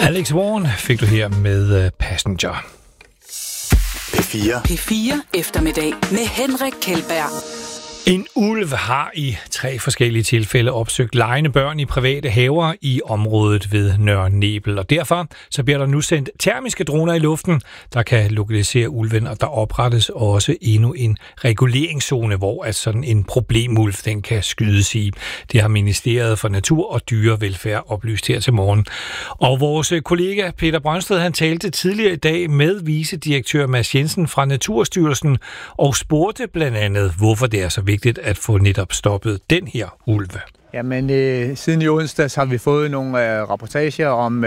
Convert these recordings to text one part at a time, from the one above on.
Alex Warren fik du her med Passenger. P4 eftermiddag med Henrik Kjeldberg. En ulv har i 3 forskellige tilfælde opsøgt legende børn i private haver i området ved Nørre Nebel. Og derfor så bliver der nu sendt termiske droner i luften, der kan lokalisere ulven, og der oprettes også endnu en reguleringszone, hvor sådan en problemulv den kan skydes i. Det har Ministeriet for Natur og Dyrevelfærd oplyst her til morgen. Og vores kollega Peter Brøndsted, han talte tidligere i dag med vicedirektør Mads Jensen fra Naturstyrelsen og spurgte blandt andet, hvorfor det er så vigtigt at få netop stoppet den her ulve. Jamen, siden i onsdags har vi fået nogle rapportager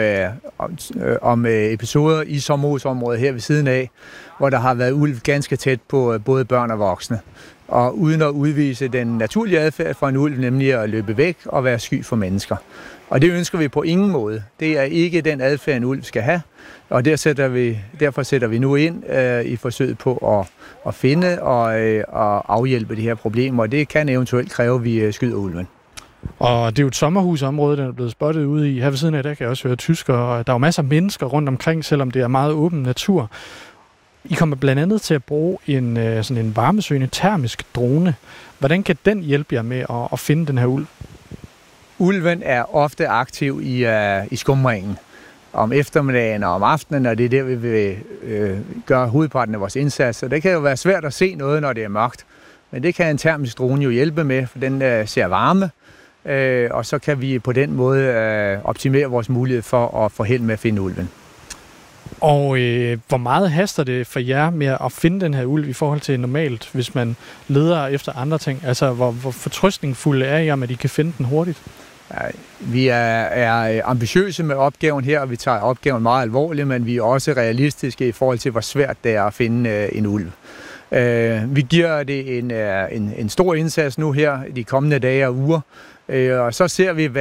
om episoder i sommerhusområdet her ved siden af, hvor der har været ulv ganske tæt på både børn og voksne. Og uden at udvise den naturlige adfærd for en ulv, nemlig at løbe væk og være sky for mennesker. Og det ønsker vi på ingen måde. Det er ikke den adfærd, en ulv skal have. Og derfor sætter vi nu ind i forsøget på at finde og afhjælpe de her problemer. Og det kan eventuelt kræve, at vi skyder ulven. Og det er jo et sommerhusområde, der er blevet spottet ude i. Her ved siden af, der kan jeg også høre tyskere. Og der er jo masser af mennesker rundt omkring, selvom det er meget åben natur. I kommer blandt andet til at bruge sådan en varmesøgende termisk drone. Hvordan kan den hjælpe jer med at finde den her ulv? Ulven er ofte aktiv i skumringen om eftermiddagen og om aftenen, og det er der, vi vil gøre hovedparten af vores indsats. Og det kan jo være svært at se noget, når det er mørkt, men det kan en termisk drone jo hjælpe med, for den ser varme, og så kan vi på den måde optimere vores mulighed for at få held med at finde ulven. Og hvor meget haster det for jer med at finde den her ulv i forhold til normalt, hvis man leder efter andre ting? Altså, hvor fortrøstningsfulde er I om, at I kan finde den hurtigt? Vi er ambitiøse med opgaven her, og vi tager opgaven meget alvorligt, men vi er også realistiske i forhold til, hvor svært det er at finde en ulv. Vi giver det en stor indsats nu her de kommende dage og uger, og så ser vi,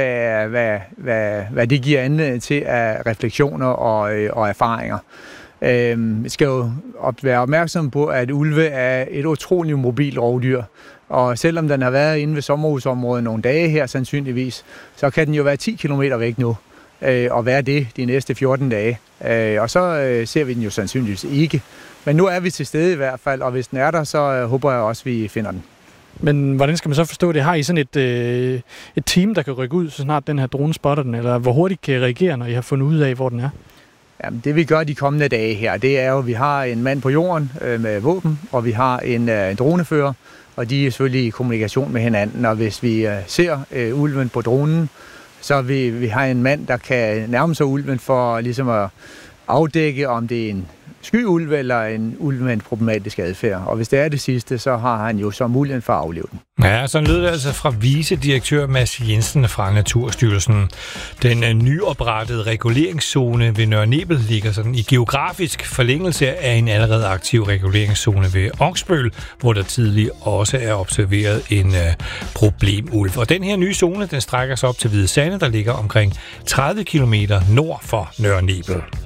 hvad det giver anledning til af refleksioner og erfaringer. Vi skal jo være opmærksom på, at ulve er et utroligt mobilt rovdyr, og selvom den har været inde ved sommerhusområdet nogle dage her sandsynligvis, så kan den jo være 10 km væk nu, og være det de næste 14 dage. Og så ser vi den jo sandsynligvis ikke. Men nu er vi til stede i hvert fald, og hvis den er der, så håber jeg også, at vi finder den. Men hvordan skal man så forstå det? Har I sådan et team, der kan rykke ud, så snart den her drone spotter den, eller hvor hurtigt kan I reagere, når I har fundet ud af, hvor den er? Jamen, det vi gør de kommende dage her, det er jo, at vi har en mand på jorden med våben, og vi har en dronefører, og de er selvfølgelig i kommunikation med hinanden, og hvis vi ser ulven på dronen, så vil vi have en mand, der kan nærme sig ulven for ligesom at afdække, om det er en skyulv eller en ulv med en problematisk adfærd. Og hvis det er det sidste, så har han jo så muligheden for at aflive den. Ja, sådan lød det altså fra vicedirektør Mads Jensen fra Naturstyrelsen. Den nyoprettede reguleringszone ved Nørre Nebel ligger sådan i geografisk forlængelse af en allerede aktiv reguleringszone ved Oksbøl, hvor der tidligere også er observeret en problemulv. Og den her nye zone, den strækker sig op til Hvide Sande, der ligger omkring 30 km nord for Nørre Nebel.